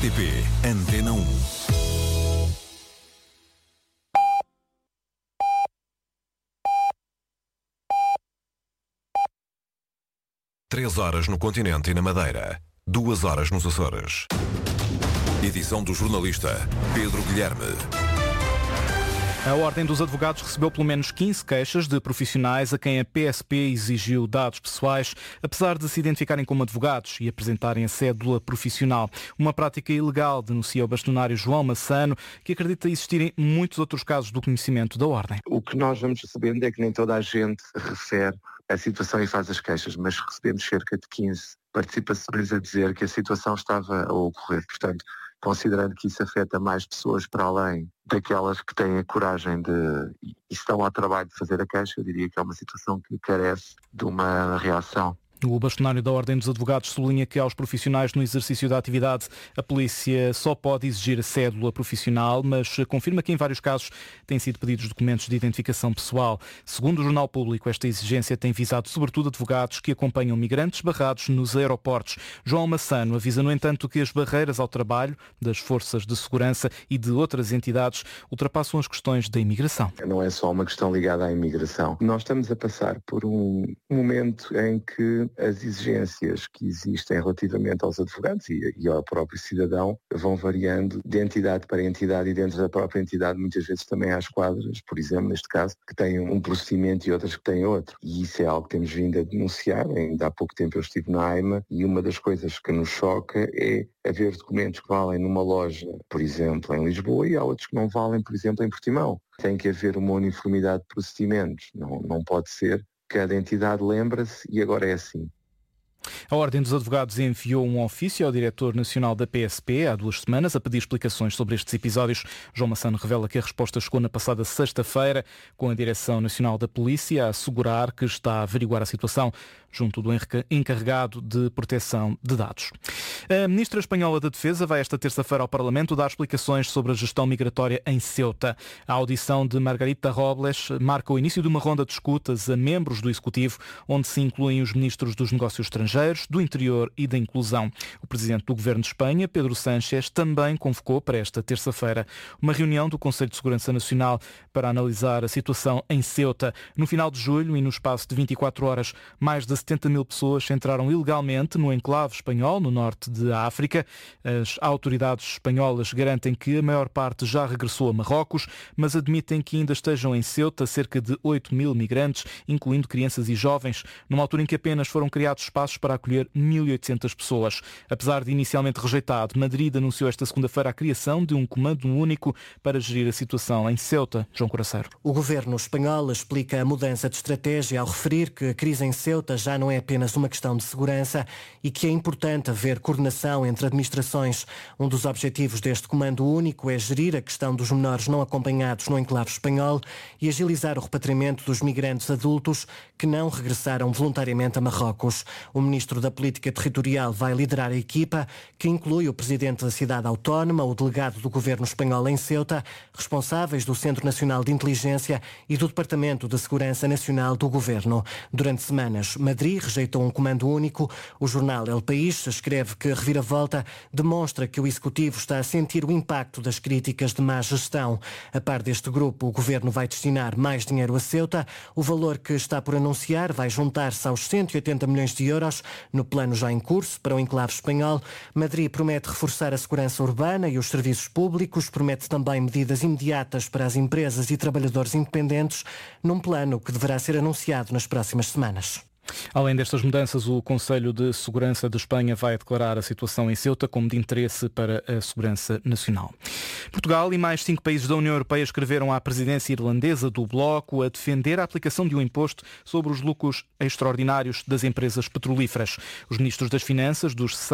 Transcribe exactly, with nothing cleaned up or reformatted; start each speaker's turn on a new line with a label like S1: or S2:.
S1: R T P Antena um. Três horas no continente e na Madeira. Duas horas nos Açores. Edição do jornalista Pedro Guilherme.
S2: A Ordem dos Advogados recebeu pelo menos quinze queixas de profissionais a quem a P S P exigiu dados pessoais, apesar de se identificarem como advogados e apresentarem a cédula profissional. Uma prática ilegal, denuncia o bastonário João Massano, que acredita existirem muitos outros casos do conhecimento da Ordem.
S3: O que nós vamos recebendo é que nem toda a gente refere a situação e faz as queixas, mas recebemos cerca de quinze participações a dizer que a situação estava a ocorrer. Portanto, considerando que isso afeta mais pessoas para além daquelas que têm a coragem de e estão ao trabalho de fazer a queixa, eu diria que é uma situação que carece de uma reação.
S2: O bastonário da Ordem dos Advogados sublinha que aos profissionais no exercício da atividade a polícia só pode exigir a cédula profissional, mas confirma que em vários casos têm sido pedidos documentos de identificação pessoal. Segundo o Jornal Público, esta exigência tem visado sobretudo advogados que acompanham migrantes barrados nos aeroportos. João Massano avisa, no entanto, que as barreiras ao trabalho das forças de segurança e de outras entidades ultrapassam as questões da imigração.
S3: Não é só uma questão ligada à imigração. Nós estamos a passar por um momento em que as exigências que existem relativamente aos advogados e, e ao próprio cidadão vão variando de entidade para entidade e dentro da própria entidade muitas vezes também há esquadras, por exemplo, neste caso, que têm um procedimento e outras que têm outro. E isso é algo que temos vindo a denunciar. Ainda há pouco tempo eu estive na AIMA e uma das coisas que nos choca é haver documentos que valem numa loja, por exemplo, em Lisboa e há outros que não valem, por exemplo, em Portimão. Tem que haver uma uniformidade de procedimentos. Não, não pode ser. Cada entidade lembra-se e agora é assim.
S2: A Ordem dos Advogados enviou um ofício ao diretor nacional da P S P há duas semanas a pedir explicações sobre estes episódios. João Massano revela que a resposta chegou na passada sexta-feira, com a Direção Nacional da Polícia a assegurar que está a averiguar a situação junto do encarregado de proteção de dados. A ministra espanhola da Defesa vai esta terça-feira ao Parlamento dar explicações sobre a gestão migratória em Ceuta. A audição de Margarita Robles marca o início de uma ronda de escutas a membros do Executivo, onde se incluem os ministros dos Negócios Estrangeiros, do Interior e da Inclusão. O presidente do Governo de Espanha, Pedro Sánchez, também convocou para esta terça-feira uma reunião do Conselho de Segurança Nacional para analisar a situação em Ceuta. No final de julho e no espaço de vinte e quatro horas, mais de setenta mil pessoas entraram ilegalmente no enclave espanhol, no norte da África. As autoridades espanholas garantem que a maior parte já regressou a Marrocos, mas admitem que ainda estejam em Ceuta cerca de oito mil migrantes, incluindo crianças e jovens, numa altura em que apenas foram criados espaços para acolher mil e oitocentas pessoas. Apesar de inicialmente rejeitado, Madrid anunciou esta segunda-feira a criação de um comando único para gerir a situação em Ceuta. João Coraceiro.
S4: O governo espanhol explica a mudança de estratégia ao referir que a crise em Ceuta já não é apenas uma questão de segurança e que é importante haver coordenação entre administrações. Um dos objetivos deste comando único é gerir a questão dos menores não acompanhados no enclave espanhol e agilizar o repatriamento dos migrantes adultos que não regressaram voluntariamente a Marrocos. O ministro da Política Territorial vai liderar a equipa, que inclui o presidente da cidade autónoma, o delegado do governo espanhol em Ceuta, responsáveis do Centro Nacional de Inteligência e do Departamento de Segurança Nacional do governo. Durante semanas, Madrid rejeitou um comando único. O jornal El País escreve que a reviravolta demonstra que o Executivo está a sentir o impacto das críticas de má gestão. A par deste grupo, o governo vai destinar mais dinheiro a Ceuta. O valor que está por anunciar vai juntar-se aos cento e oitenta milhões de euros no plano já em curso para o enclave espanhol. Madrid promete reforçar a segurança urbana e os serviços públicos, promete também medidas imediatas para as empresas e trabalhadores independentes, num plano que deverá ser anunciado nas próximas semanas.
S2: Além destas mudanças, o Conselho de Segurança de Espanha vai declarar a situação em Ceuta como de interesse para a segurança nacional. Portugal e mais cinco países da União Europeia escreveram à presidência irlandesa do Bloco a defender a aplicação de um imposto sobre os lucros extraordinários das empresas petrolíferas. Os ministros das Finanças dos